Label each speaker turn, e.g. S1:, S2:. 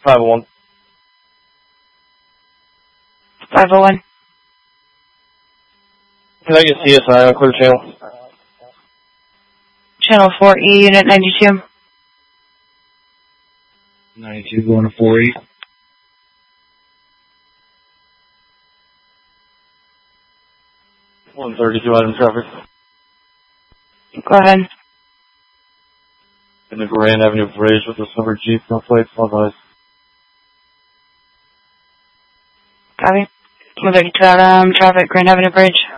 S1: 501.
S2: 501.
S1: Can I get CSI on clear channel?
S2: Channel 4E, Unit 92.
S3: 92 going to 4E.
S1: One 32 item traffic.
S2: Go ahead.
S1: In the Grand Avenue Bridge with the silver Jeep, no plates, no eyes.
S2: Copy. 132 item traffic, Grand Avenue Bridge.